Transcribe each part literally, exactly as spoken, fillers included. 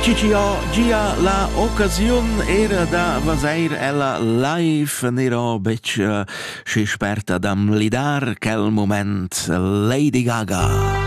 Ciccio, gia la occasione era da vaser ella live nero bec uh, si sperta dam lidar quel moment Lady Gaga.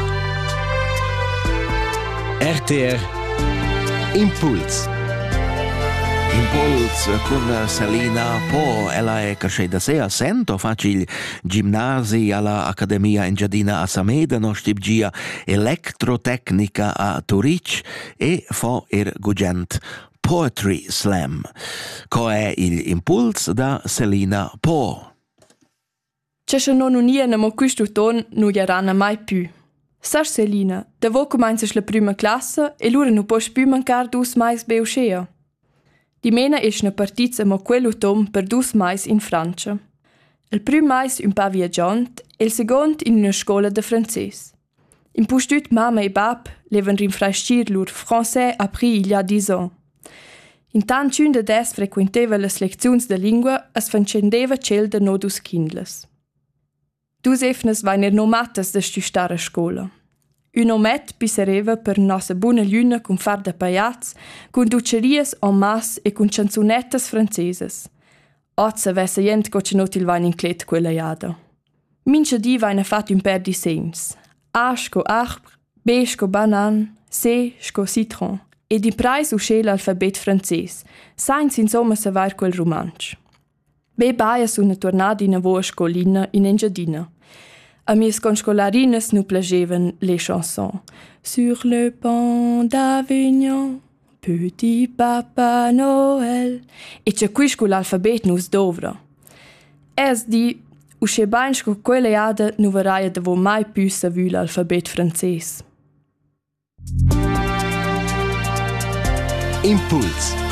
R T R Impuls. Impuls con Selina Po, ella è cresceda sé a Sento, facil gimnasi alla Accademia Engiadina a Sameda, no stibgia electrotecnica a Turic e fo er gugent Poetry Slam. Co è il Impuls da Selina Po? C'è se non un'ia mo questo ton non gli rana mai più. Sar Selina, da vo comincias la prima classe e l'ora non puoi più mancar dus mais beuschea. Di mena es na partita mo quello tom per dus mais in Francia. Il prim mais un pa viaggiant e il second in una scola de francès. In pustut mama e bab levan rinfraiscir lur français appris il y a dix ans. Intant un de des frequenteva las leziuns de lingua as fancendeva cel de nodus kindles. Dus efnes vainer no matas de stustar a scola. Un omet pissereva per nossa buna luna cun far de paiats, cun ducerias en masse e cun chanzonettas franceses. Ozza vessa jent co cenot il vain inclet quella iada. Mincha di vaina fat un per disegns. A sco arbre, B sco banan, C sco citron. E di prais usce l'alfabet frances. Sainz insomma se vair quel romansch. Be baia suna tornada in a voa scolina in Engiadina. A mies conscolarinas nu plagevan les chansons. Sur le pont d'Avignon, petit papa Noël. E c'è qui sco l'alfabet nus dovra. Es di, usce bain sco quella iada nu varaia de vo mai più sa vu l'alfabet frances. Impuls.